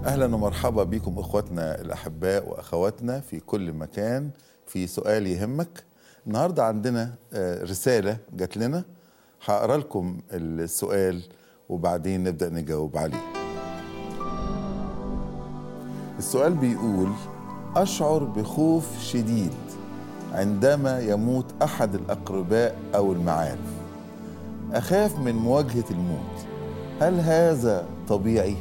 أهلا ومرحبا بكم إخواتنا الأحباء وأخواتنا في كل مكان في سؤال يهمك. النهاردة عندنا رسالة جات لنا، هقرأ لكم السؤال وبعدين نبدأ نجاوب عليه. السؤال بيقول: أشعر بخوف شديد عندما يموت أحد الأقرباء أو المعارف. أخاف من مواجهة الموت، هل هذا طبيعي؟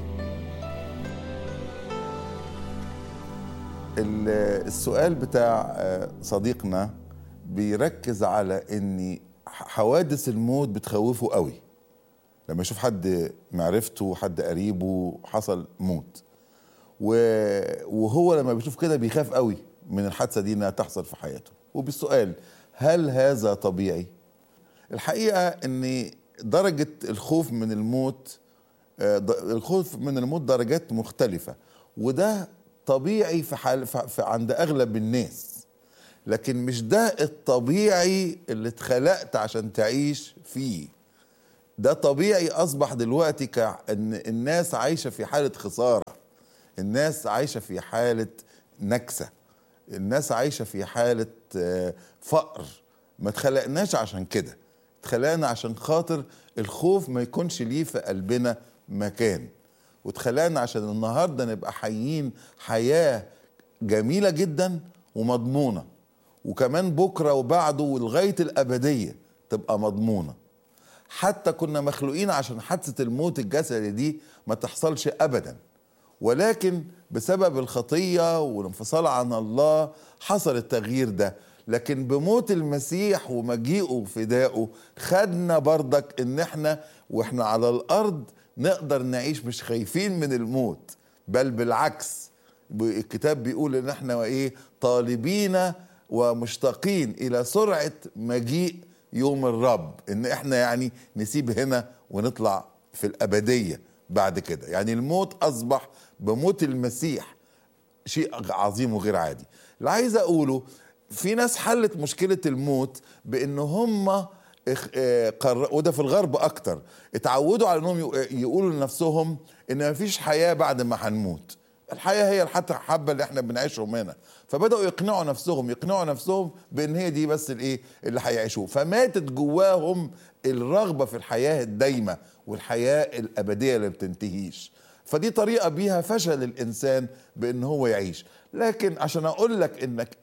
السؤال بتاع صديقنا بيركز على ان حوادث الموت بتخوفه قوي. لما يشوف حد معرفته، حد قريبه حصل موت، وهو لما بيشوف كده بيخاف قوي من الحادثة دي انها تحصل في حياته. وبالسؤال هل هذا طبيعي؟ الحقيقة ان درجة الخوف من الموت درجات مختلفة، وده طبيعي في عند اغلب الناس، لكن مش ده الطبيعي اللي اتخلقت عشان تعيش فيه. ده طبيعي اصبح دلوقتي كأن الناس عايشة في حالة خسارة، الناس عايشة في حالة نكسة، الناس عايشة في حالة فقر. ما اتخلقناش عشان كده، اتخلقنا عشان خاطر الخوف ما يكونش ليه في قلبنا مكان، واتخلقنا عشان النهاردة نبقى حيين حياة جميلة جدا ومضمونة، وكمان بكرة وبعده ولغاية الأبدية تبقى مضمونة. حتى كنا مخلوقين عشان حادثة الموت الجسدي دي ما تحصلش أبدا، ولكن بسبب الخطية والانفصال عن الله حصل التغيير ده. لكن بموت المسيح ومجيئه وفدائه خدنا برضك ان احنا واحنا على الارض نقدر نعيش مش خايفين من الموت، بل بالعكس. الكتاب بيقول ان احنا طالبين ومشتاقين الى سرعة مجيء يوم الرب، ان احنا نسيب هنا ونطلع في الابدية بعد كده. الموت اصبح بموت المسيح شيء عظيم وغير عادي. اللي عايز اقوله، في ناس حلت مشكلة الموت بان هم وده في الغرب اكتر، اتعودوا على انهم يقولوا لنفسهم ان مفيش حياة بعد ما هنموت، الحياة هي حتى الحبة اللي احنا بنعيشهم هنا. فبدأوا يقنعوا نفسهم بان هي دي بس اللي هيعيشوه، فماتت جواهم الرغبة في الحياة الدايمة والحياة الابدية اللي بتنتهيش. فدي طريقة بيها فشل الانسان بان هو يعيش. لكن عشان اقول لك انك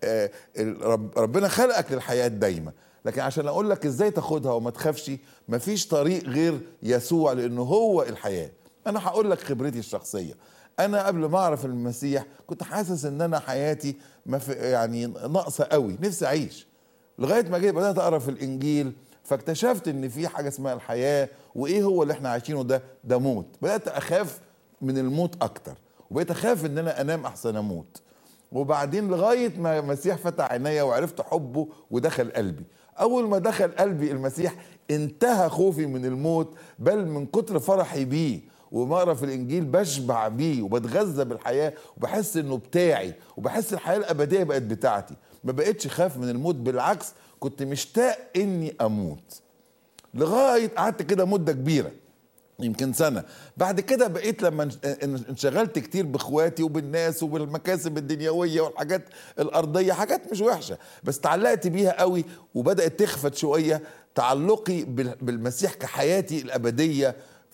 ربنا خلقك للحياة الدايمة، لكن عشان اقول لك ازاي تاخدها وما تخافش، مفيش طريق غير يسوع لانه هو الحياة. انا هقول لك خبرتي الشخصية. انا قبل ما اعرف المسيح كنت حاسس ان انا حياتي ما في ناقصة قوي، نفسي اعيش، لغاية ما جيت بدأت اقرا في الانجيل فاكتشفت ان في حاجة اسمها الحياة، وايه هو اللي احنا عايشينه ده موت. بدأت اخاف من الموت اكتر، وبقيت اخاف ان انا انام احسن اموت. وبعدين لغاية ما المسيح فتح عينيا وعرفت حبه ودخل قلبي. اول ما دخل قلبي المسيح انتهى خوفي من الموت، بل من كتر فرحي بيه وما اقرا في الانجيل بشبع بيه وبتغذى بالحياة وبحس انه بتاعي، وبحس الحياة الابدية بقت بتاعتي. ما بقتش خاف من الموت، بالعكس كنت مشتاق اني اموت. لغاية قعدت كده مدة كبيرة، يمكن سنة. بعد كده بقيت لما انشغلت كتير باخواتي وبالناس وبالمكاسب الدنيوية والحاجات الارضية، حاجات مش وحشة بس تعلقت بيها قوي، وبدأت تخفت شوية تعلقي بالمسيح كحياتي الابدية.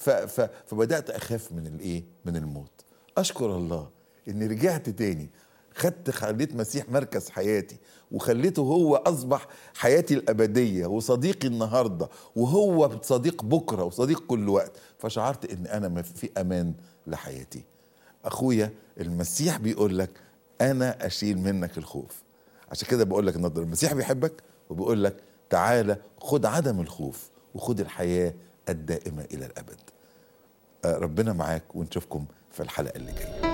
فبدأت اخاف من الموت. اشكر الله اني رجعت تاني، خليت مسيح مركز حياتي، وخليته هو اصبح حياتي الابديه وصديقي النهارده، وهو صديق بكره وصديق كل وقت. فشعرت ان انا في امان لحياتي. اخويا المسيح بيقول لك انا اشيل منك الخوف. عشان كده بقول لك النهارده المسيح بيحبك وبيقول لك تعالى خد عدم الخوف وخد الحياه الدائمه الى الابد. ربنا معاك، ونشوفكم في الحلقه اللي جايه.